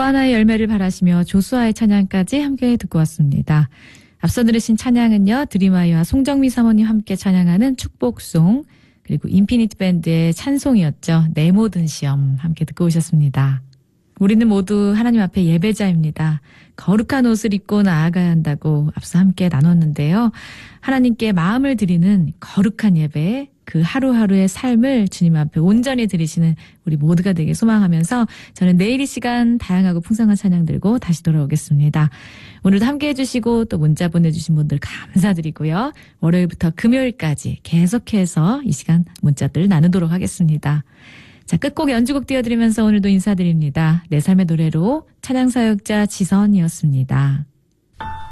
하나의 열매를 바라시며 조수아의 찬양까지 함께 듣고 왔습니다. 앞서 들으신 찬양은요, 드림아이와 송정미 사모님 함께 찬양하는 축복송, 그리고 인피니트 밴드의 찬송이었죠. 내 모든 시험 함께 듣고 오셨습니다. 우리는 모두 하나님 앞에 예배자입니다. 거룩한 옷을 입고 나아가야 한다고 앞서 함께 나눴는데요. 하나님께 마음을 드리는 거룩한 예배, 그 하루하루의 삶을 주님 앞에 온전히 드리시는 우리 모두가 되길 소망하면서 저는 내일 이 시간 다양하고 풍성한 찬양 들고 다시 돌아오겠습니다. 오늘도 함께 해주시고 또 문자 보내주신 분들 감사드리고요. 월요일부터 금요일까지 계속해서 이 시간 문자들 나누도록 하겠습니다. 자, 끝곡 연주곡 띄워드리면서 오늘도 인사드립니다. 내 삶의 노래로 찬양사역자 지선이었습니다.